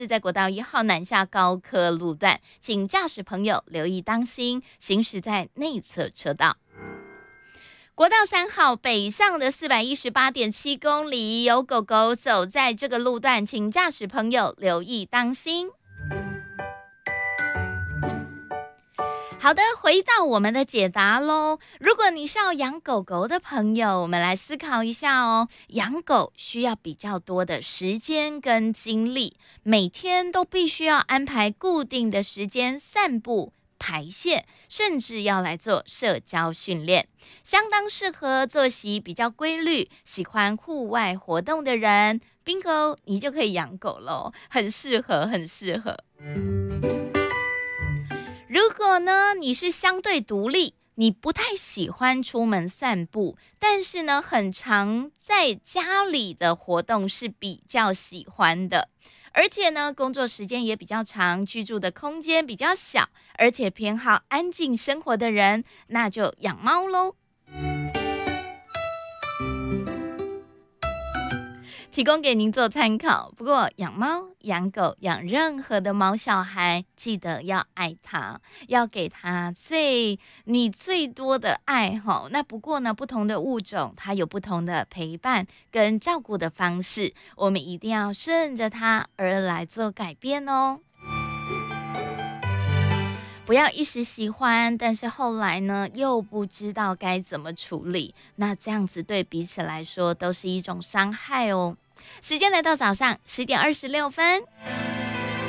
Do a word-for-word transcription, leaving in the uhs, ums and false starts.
是在国道一号南下高科路段，请驾驶朋友留意当心，行驶在内侧车道。国道三号北上的四百一十八点七公里，有狗狗走在这个路段，请驾驶朋友留意当心。好的，回到我们的解答咯。如果你是要养狗狗的朋友，我们来思考一下哦。养狗需要比较多的时间跟精力，每天都必须要安排固定的时间散步、排泄，甚至要来做社交训练，相当适合作息比较规律、喜欢户外活动的人。Bingo， 你就可以养狗咯，很适合，很适合。如果呢，你是相对独立，你不太喜欢出门散步，但是呢，很常在家里的活动是比较喜欢的，而且呢，工作时间也比较长，居住的空间比较小，而且偏好安静生活的人，那就养猫咯。提供给您做参考。不过养猫、养狗、养任何的毛小孩，记得要爱它，要给它最你最多的爱哈。那不过呢，不同的物种它有不同的陪伴跟照顾的方式，我们一定要顺着它而来做改变哦。不要一时喜欢，但是后来呢又不知道该怎么处理，那这样子对彼此来说都是一种伤害哦。时间来到早上十点二十六分。